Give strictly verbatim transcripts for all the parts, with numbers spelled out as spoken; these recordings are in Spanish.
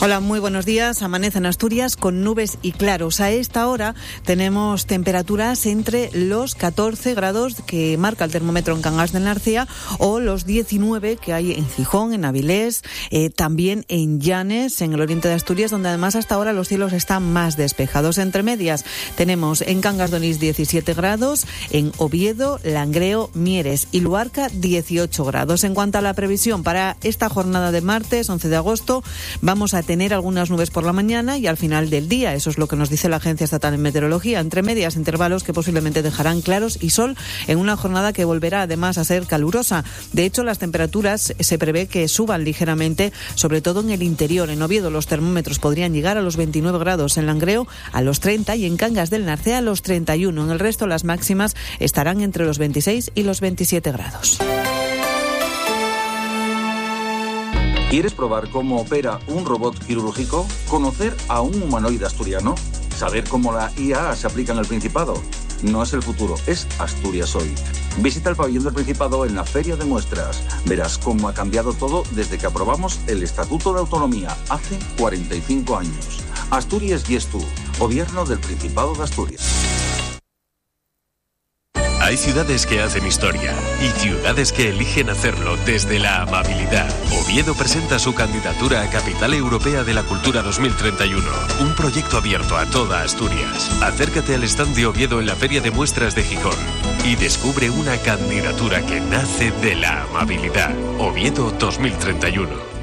Hola, muy buenos días. Amanece en Asturias con nubes y claros. A esta hora tenemos temperaturas entre los catorce grados que marca el termómetro en Cangas del Narcea o los diecinueve que hay en Gijón, en Avilés, eh, también en Llanes, en el oriente de Asturias, donde además hasta ahora los cielos están más despejados. Entre medias tenemos en Cangas de Onís diecisiete grados, en Oviedo, Langreo, Mieres y Luarca dieciocho grados. En cuanto a la previsión para esta jornada de martes, once de agosto, vamos a tener tener algunas nubes por la mañana y al final del día. Eso es lo que nos dice la Agencia Estatal en Meteorología. Entre medias, intervalos que posiblemente dejarán claros y sol en una jornada que volverá además a ser calurosa. De hecho, las temperaturas se prevé que suban ligeramente, sobre todo en el interior. En Oviedo los termómetros podrían llegar a los veintinueve grados, en Langreo a los treinta y en Cangas del Narcea a los treinta y uno. En el resto las máximas estarán entre los veintiséis y los veintisiete grados. ¿Quieres probar cómo opera un robot quirúrgico? ¿Conocer a un humanoide asturiano? ¿Saber cómo la I A se aplica en el Principado? No es el futuro, es Asturias hoy. Visita el pabellón del Principado en la Feria de Muestras. Verás cómo ha cambiado todo desde que aprobamos el Estatuto de Autonomía hace cuarenta y cinco años. Asturias y es tú, Gobierno del Principado de Asturias. Hay ciudades que hacen historia y ciudades que eligen hacerlo desde la amabilidad. Oviedo presenta su candidatura a Capital Europea de la Cultura dos mil treinta y uno, un proyecto abierto a toda Asturias. Acércate al stand de Oviedo en la Feria de Muestras de Gijón y descubre una candidatura que nace de la amabilidad. Oviedo dos mil treinta y uno.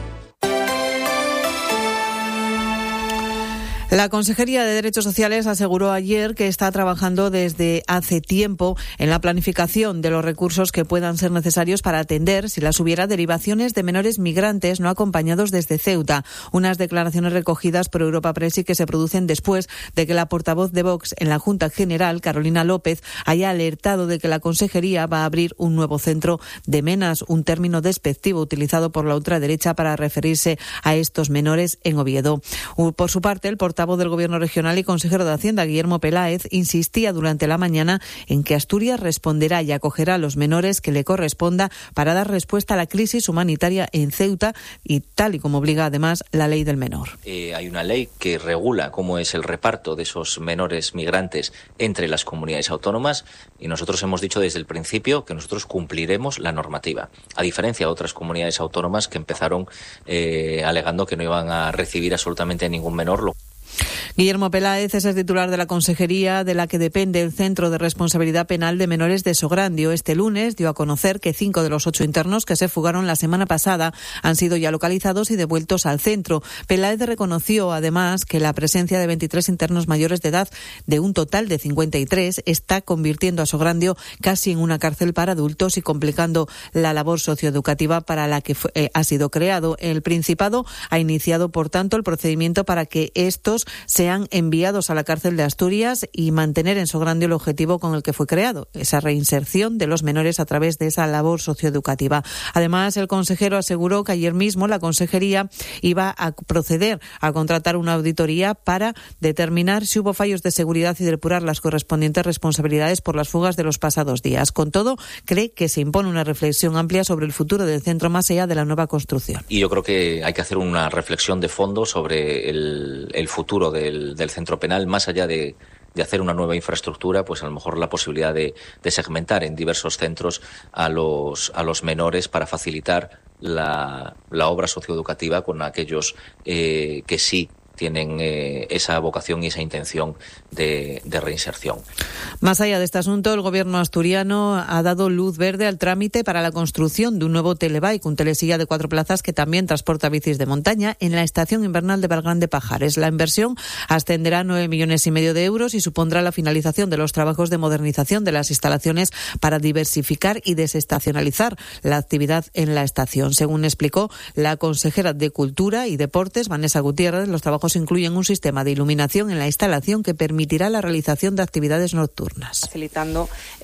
La Consejería de Derechos Sociales aseguró ayer que está trabajando desde hace tiempo en la planificación de los recursos que puedan ser necesarios para atender, si las hubiera, derivaciones de menores migrantes no acompañados desde Ceuta. Unas declaraciones recogidas por Europa Press y que se producen después de que la portavoz de Vox en la Junta General, Carolina López, haya alertado de que la Consejería va a abrir un nuevo centro de menas, un término despectivo utilizado por la ultraderecha para referirse a estos menores en Oviedo. Por su parte, el portavoz portavoz del Gobierno regional y consejero de Hacienda, Guillermo Peláez, insistía durante la mañana en que Asturias responderá y acogerá a los menores que le corresponda para dar respuesta a la crisis humanitaria en Ceuta y tal y como obliga además la ley del menor. Eh, hay una ley que regula cómo es el reparto de esos menores migrantes entre las comunidades autónomas y nosotros hemos dicho desde el principio que nosotros cumpliremos la normativa, a diferencia de otras comunidades autónomas que empezaron eh, alegando que no iban a recibir absolutamente ningún menor. Lo Guillermo Peláez es el titular de la consejería de la que depende el Centro de Responsabilidad Penal de Menores de Sograndio. Este lunes dio a conocer que cinco de los ocho internos que se fugaron la semana pasada han sido ya localizados y devueltos al centro. Peláez reconoció además que la presencia de veintitrés internos mayores de edad de un total de cincuenta y tres está convirtiendo a Sograndio casi en una cárcel para adultos y complicando la labor socioeducativa para la que fue, eh, ha sido creado. El Principado ha iniciado, por tanto, el procedimiento para que estos sean enviados a la cárcel de Asturias y mantener en Sograndio el objetivo con el que fue creado, esa reinserción de los menores a través de esa labor socioeducativa. Además, el consejero aseguró que ayer mismo la consejería iba a proceder a contratar una auditoría para determinar si hubo fallos de seguridad y depurar las correspondientes responsabilidades por las fugas de los pasados días. Con todo, cree que se impone una reflexión amplia sobre el futuro del centro más allá de la nueva construcción. Y yo creo que hay que hacer una reflexión de fondo sobre el, el futuro Del, del centro penal, más allá de, de hacer una nueva infraestructura, pues a lo mejor la posibilidad de, de segmentar en diversos centros a los, a los menores para facilitar la, la obra socioeducativa con aquellos eh, que sí tienen eh, esa vocación y esa intención de, de reinserción. Más allá de este asunto, el Gobierno asturiano ha dado luz verde al trámite para la construcción de un nuevo telebike, un telesilla de cuatro plazas que también transporta bicis de montaña en la estación invernal de Valgrán de Pajares. La inversión ascenderá a nueve millones y medio de euros y supondrá la finalización de los trabajos de modernización de las instalaciones para diversificar y desestacionalizar la actividad en la estación. Según explicó la consejera de Cultura y Deportes, Vanessa Gutiérrez, los trabajos incluyen un sistema de iluminación en la instalación que permitirá la realización de actividades nocturnas. Facilitando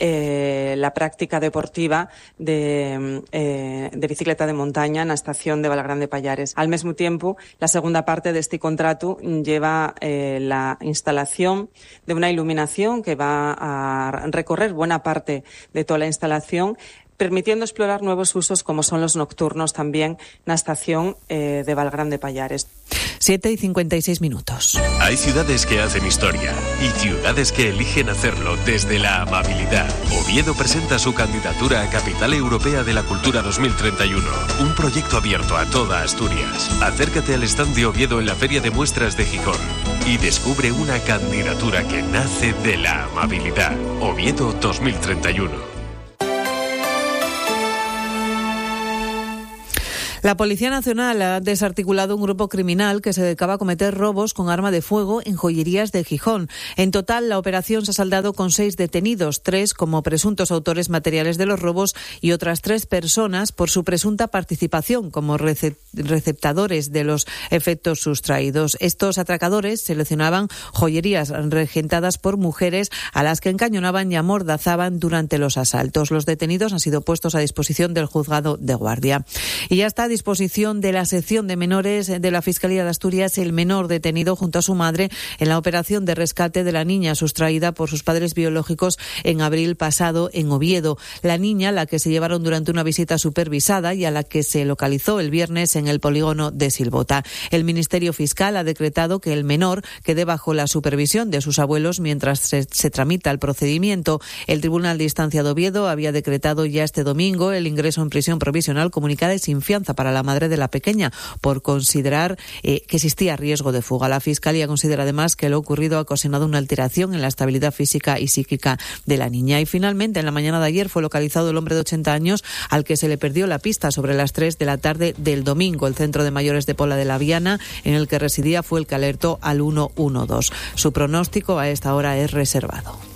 eh, la práctica deportiva de, eh, de bicicleta de montaña en la estación de Valgrán de Pallares. Al mismo tiempo, la segunda parte de este contrato lleva eh, la instalación de una iluminación que va a recorrer buena parte de toda la instalación, permitiendo explorar nuevos usos como son los nocturnos también en la estación eh, de Valgrán de Pallares. siete y cincuenta y seis minutos. Hay ciudades que hacen historia y ciudades que eligen hacerlo desde la amabilidad. Oviedo presenta su candidatura a Capital Europea de la Cultura dos mil treinta y uno, un proyecto abierto a toda Asturias. Acércate al stand de Oviedo en la Feria de Muestras de Gijón y descubre una candidatura que nace de la amabilidad. Oviedo dos mil treinta y uno. La Policía Nacional ha desarticulado un grupo criminal que se dedicaba a cometer robos con arma de fuego en joyerías de Gijón. En total, la operación se ha saldado con seis detenidos, tres como presuntos autores materiales de los robos y otras tres personas por su presunta participación como receptadores de los efectos sustraídos. Estos atracadores seleccionaban joyerías regentadas por mujeres a las que encañonaban y amordazaban durante los asaltos. Los detenidos han sido puestos a disposición del juzgado de guardia. Y ya está a disposición de la sección de menores de la Fiscalía de Asturias el menor detenido junto a su madre en la operación de rescate de la niña sustraída por sus padres biológicos en abril pasado en Oviedo. La niña, la que se llevaron durante una visita supervisada y a la que se localizó el viernes en el polígono de Silbota. El Ministerio Fiscal ha decretado que el menor quede bajo la supervisión de sus abuelos mientras se, se tramita el procedimiento. El Tribunal de Instancia de Oviedo había decretado ya este domingo el ingreso en prisión provisional comunicada y sin fianza para la madre de la pequeña por considerar eh, que existía riesgo de fuga. La Fiscalía considera además que lo ocurrido ha ocasionado una alteración en la estabilidad física y psíquica de la niña. Y finalmente, en la mañana de ayer fue localizado el hombre de ochenta años al que se le perdió la pista sobre las tres de la tarde del domingo. El centro de mayores de Pola de la Viana, en el que residía, fue el que alertó al uno uno dos. Su pronóstico a esta hora es reservado.